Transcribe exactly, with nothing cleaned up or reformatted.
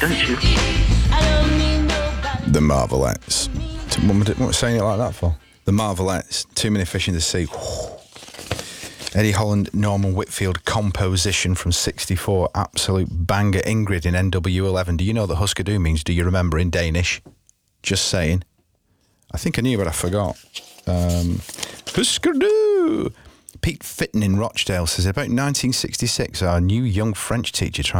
don't you? The Marvelettes. What am I saying it like that for? The Marvelettes. Too Many Fish in the Sea. Eddie Holland, Norman Whitfield composition from sixty-four. Absolute banger. Ingrid in N W eleven. Do you know that Husker Du means do you remember in Danish? Just saying. I think I knew, but I forgot. Um, Husker Du! Pete Fitton in Rochdale says, about nineteen sixty-six, our new young French teacher tried